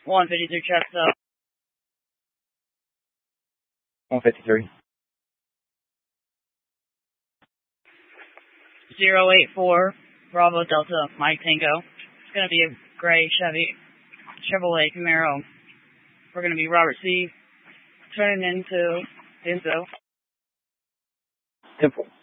153 chest up. 153. 084 Bravo Delta Mike Tango. It's going to be a gray Chevrolet Camaro. We're going to be Robert C. Turning into Denso. Temple.